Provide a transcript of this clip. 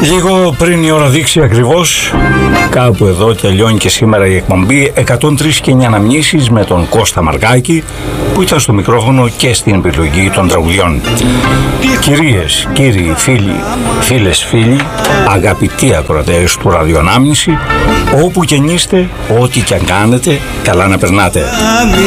Λίγο πριν η ώρα δείξει ακριβώς, κάπου εδώ τελειώνει και σήμερα η εκπομπή 103 και 9 αναμνήσεις με τον Κώστα Μαρκάκη, που ήταν στο μικρόφωνο και στην επιλογή των τραγουδιών. Κυρίες, κύριοι, φίλοι, φίλες, φίλοι, αγαπητοί ακροατές του Ραδιοανάμνηση, όπου και αν είστε, ό,τι και αν κάνετε, καλά να περνάτε.